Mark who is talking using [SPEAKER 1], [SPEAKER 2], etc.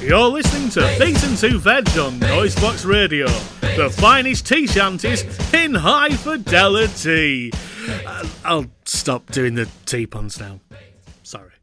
[SPEAKER 1] You're listening to Beaten to Veg on Noisebox Radio, the finest tea shanties in high fidelity. I'll stop doing the tea puns now. Sorry.